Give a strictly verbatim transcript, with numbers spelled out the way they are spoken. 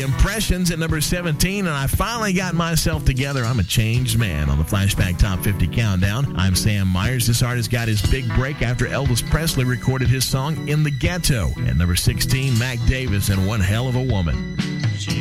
Impressions at number seventeen, and I finally got myself together. I'm a changed man on the Flashback Top fifty Countdown. I'm Sam Myers. This artist got his big break after Elvis Presley recorded his song In the Ghetto. At number sixteen, Mac Davis and One Hell of a Woman.